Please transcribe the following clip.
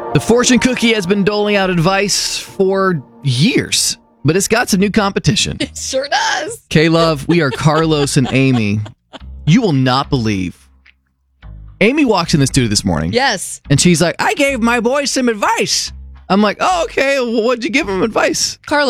The fortune cookie has been doling out advice for years, but it's got some new competition. It sure does. K-Love, we are Carlos and Amy. You will not believe. Amy walks in the studio this morning. Yes. And she's like, I gave my boys some advice. I'm like, oh, okay. Well, what'd you give them advice? Carlos.